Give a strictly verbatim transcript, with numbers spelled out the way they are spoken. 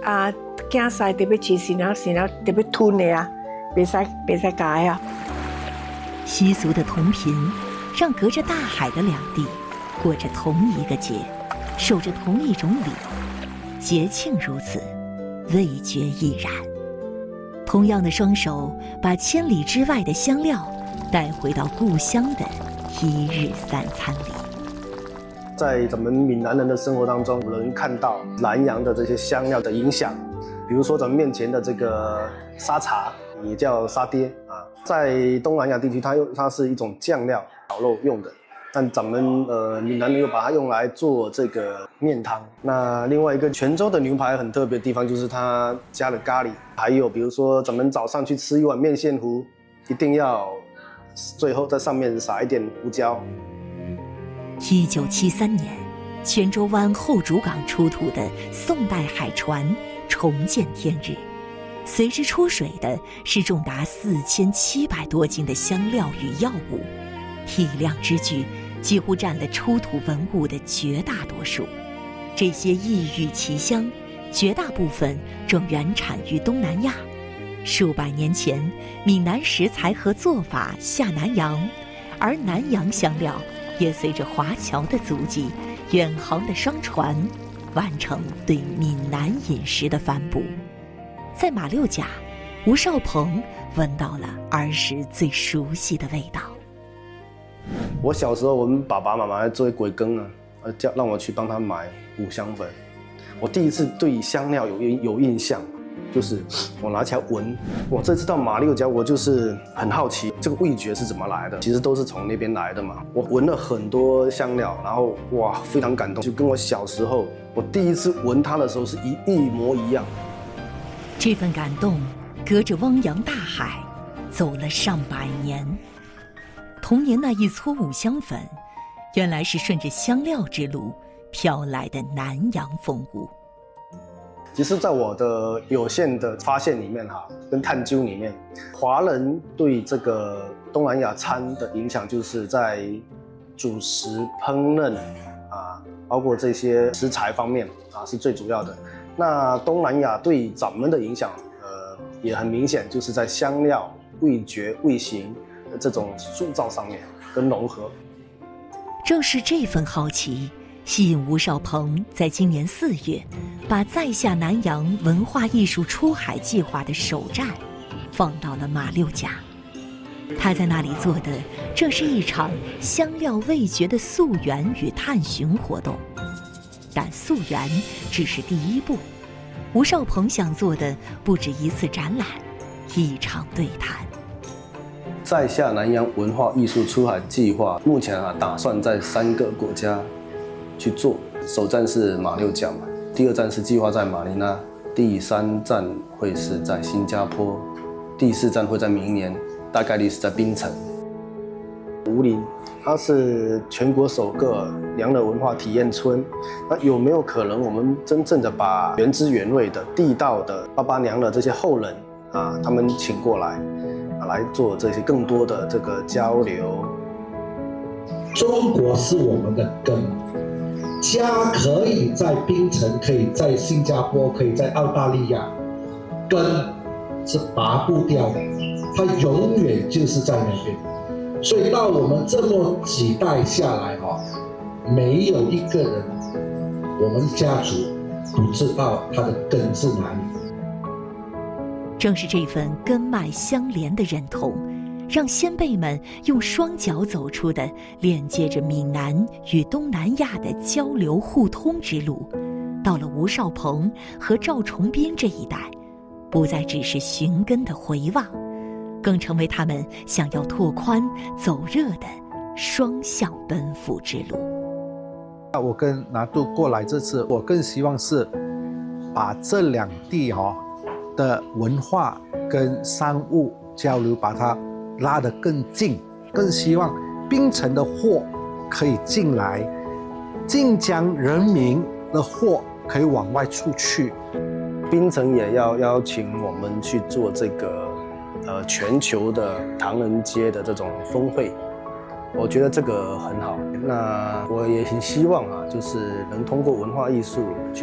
啊，竞赛特别吃新娘新娘特别吞的啊，别使别使改啊。 习俗的同频，让隔着大海的两地过着同一个节，守着同一种礼。节庆如此，味觉亦然。同样的双手，把千里之外的香料带回到故乡的一日三餐里。 在咱们闽南人的生活当中，能看到南洋的这些香料的影响。比如说咱们面前的这个沙茶，也叫沙爹啊，在东南亚地区，它又它是一种酱料炒肉用的。但咱们呃闽南人又把它用来做这个面汤。那另外一个泉州的牛排很特别的地方，就是它加了咖喱，还有比如说咱们早上去吃一碗面线糊，一定要最后在上面撒一点胡椒。 一九七三年，泉州湾后主港出土的宋代海船重见天日，随之出水的是重达四千七百多斤的香料与药物，体量之巨，几乎占了出土文物的绝大多数。这些异域奇香，绝大部分正原产于东南亚。数百年前，闽南食材和做法下南洋，而南洋香料也随着华侨的足迹，远航的商船，完成对闽南饮食的反哺。在马六甲，吴少鹏闻到了儿时最熟悉的味道。 我小时候，我们爸爸妈妈作为鬼更啊，呃，叫让我去帮他买五香粉。我第一次对香料有有印象，就是我拿起来闻。我这次到马六甲，我就是很好奇这个味觉是怎么来的。其实都是从那边来的嘛。我闻了很多香料，然后哇，非常感动，就跟我小时候我第一次闻它的时候是一一模一样。 这份感动，隔着汪洋大海，走了上百年。童年那一撮五香粉，原来是顺着香料之路飘来的南洋风物。 其实，在我的有限的发现里面哈，跟探究里面，华人对这个东南亚餐的影响，就是在主食烹饪啊，包括这些食材方面啊，是最主要的。那东南亚对咱们的影响，呃，也很明显，就是在香料、味觉、味型的这种塑造上面跟融合。 正是这份好奇，吸引吴少鹏在今年四月，把在下南洋文化艺术出海计划的首站放到了马六甲。他在那里做的，这是一场香料味觉的溯源与探寻活动。但溯源只是第一步，吴少鹏想做的不止一次展览，一场对谈。 在下南洋文化艺术出海计划目前啊，打算在三个国家去做。首站是马六甲嘛，第二站是计划在马尼拉，第三站会是在新加坡，第四站会在明年，大概率是在槟城。武陵，它是全国首个娘惹文化体验村。那有没有可能，我们真正的把原汁原味的、地道的爸爸娘惹这些后人啊，他们请过来，啊，来做这些更多的这个交流？ 中国是我们的根，家可以在槟城，可以在新加坡，可以在澳大利亚，根是拔不掉的，它永远就是在那边。所以到我们这么几代下来哈，没有一个人，我们家族不知道他的根是哪里。 正是这份根脉相连的认同，让先辈们用双脚走出的连接着闽南与东南亚的交流互通之路，到了吴少鹏和赵崇斌这一代，不再只是寻根的回望，更成为他们想要拓宽走热的双向奔赴之路。 我跟拿督过来这次，我更希望是把这两地哦的文化跟商务交流，把它拉得更近，更希望槟城的货可以进来，晋江人民的货可以往外出去。 槟城也要邀请我们去做这个。呃，全球的唐人街的这种峰会，我觉得这个很好。那我也很希望啊，就是能通过文化艺术去